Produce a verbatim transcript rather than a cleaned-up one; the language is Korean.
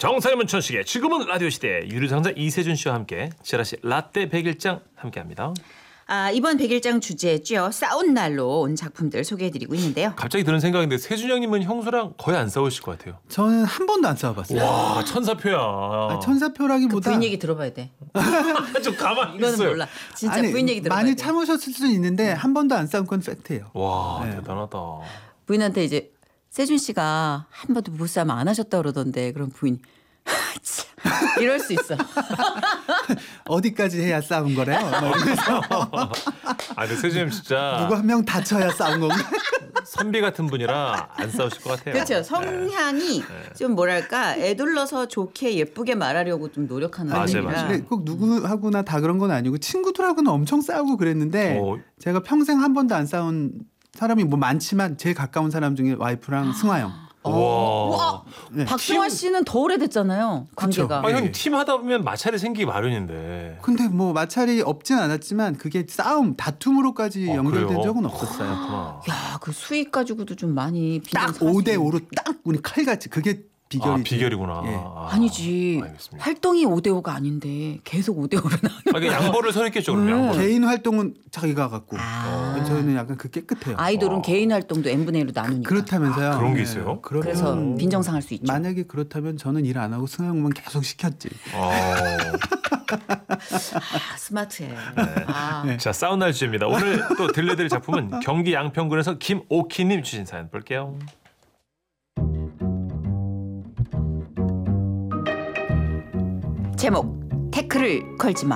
정선의 문천식의 지금은 라디오 시대 유류상자 이세준 씨와 함께 지라시 라떼 백일장 함께합니다. 아, 이번 백일장 주제죠. 싸운 날로 온 작품들 소개해드리고 있는데요. 갑자기 드는 생각인데 세준 형님은 형수랑 거의 안 싸우실 것 같아요. 저는 한 번도 안 싸워봤어요. 와 천사표야. 아, 그 천사표라기보다 부인 얘기 들어봐야 돼. 좀 가만히 이거는 있어요. 몰라. 진짜 아니, 부인 얘기 들어봐야 많이 돼. 참으셨을 수는 있는데 한 번도 안 싸운 건 팩트예요. 와 네. 대단하다. 부인한테 이제 세준 씨가 한 번도 부부싸움 안 하셨다 그러던데 그럼 부인이 이럴 수 있어. 어디까지 해야 싸운 거래요? 막 이러면서 아 근데 세준 형 진짜 누구 한 명 다쳐야 싸운 건가? 선비 같은 분이라 안 싸우실 것 같아요. 그렇죠. 성향이 네. 좀 뭐랄까 애둘러서 좋게 예쁘게 말하려고 좀 노력하는 맞아요, 분이라. 맞아요. 근데 꼭 누구하고나 다 그런 건 아니고 친구들하고는 엄청 싸우고 그랬는데 어. 제가 평생 한 번도 안 싸운 사람이 뭐 많지만 제일 가까운 사람 중에 와이프랑 승화형. 와. 와, 네. 박승화 씨는 더 오래됐잖아요. 관계가. 아, 네. 형 팀 하다 보면 마찰이 생기기 마련인데. 근데 뭐 마찰이 없진 않았지만 그게 싸움, 다툼으로까지 어, 연결된 그래요? 적은 없었어요. 그렇구나. 야, 그 수익 가지고도 좀 많이 딱 빈정 오 대 사시네. 오로 딱 우리 칼같이 그게 비결이지. 아 비결이구나. 예. 아, 아니지. 알겠습니다. 활동이 오 대 오가 아닌데 계속 오 대 오로 나오는. 아, 그러니까 양보를 선택했죠. 그럼 네. 양보를. 개인 활동은 자기가 갖고 아. 저희는 약간 그 깨끗해요. 아이돌은 어. 개인 활동도 n분의 일로 나누니까. 그렇다면서요. 그런 게 네. 있어요? 그러면 그래서 빈정상할 수 있죠. 만약에 그렇다면 저는 일 안 하고 승형만 계속 시켰지. 어. 아, 스마트해. 아. 자 사우나 주제입니다. 오늘 또 들려드릴 작품은 경기 양평군에서 김오키님 주신 사연 볼게요. 제목 태클을 걸지 마.